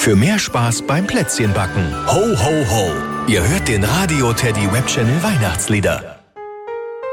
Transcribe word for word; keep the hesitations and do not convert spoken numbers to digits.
für mehr Spaß beim Plätzchenbacken. Ho, ho, ho. Ihr hört den Radio Teddy Web Channel Weihnachtslieder.